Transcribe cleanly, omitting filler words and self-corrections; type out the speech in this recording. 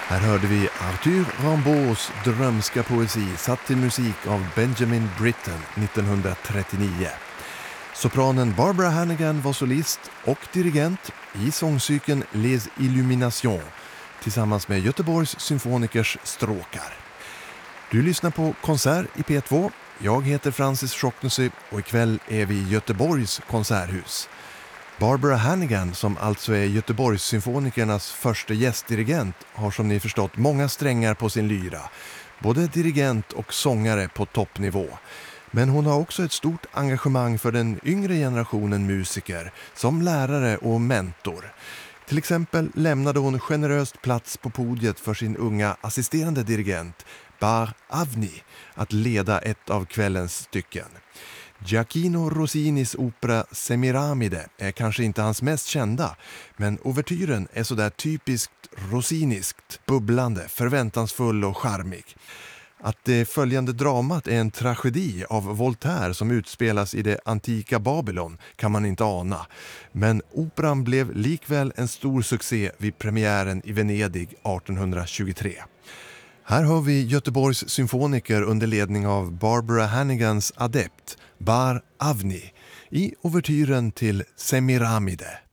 Här hörde vi Arthur Rimbaud's drömska poesi satt till musik av Benjamin Britten 1939. Sopranen Barbara Hannigan var solist och dirigent i sångcykeln Les Illuminations tillsammans med Göteborgs symfonikers stråkar. Du lyssnar på Konsert i P2. Jag heter Francis Schocknesy och ikväll är vi i Göteborgs konserthus. Barbara Hannigan, som alltså är Göteborgs symfonikernas första gästdirigent, har som ni förstått många strängar på sin lyra. Både dirigent och sångare på toppnivå. Men hon har också ett stort engagemang för den yngre generationen musiker, som lärare och mentor. Till exempel lämnade hon generöst plats på podiet för sin unga assisterande dirigent, Bar Avni, att leda ett av kvällens stycken. Gioacchino Rossinis opera Semiramide är kanske inte hans mest kända, men ouvertyren är sådär typiskt rossiniskt, bubblande, förväntansfull och charmig. Att det följande dramat är en tragedi av Voltaire som utspelas i det antika Babylon kan man inte ana, men operan blev likväl en stor succé vid premiären i Venedig 1823. Här har vi Göteborgs symfoniker under ledning av Barbara Hannigans adept Bar Avni i ouvertyren till Semiramide.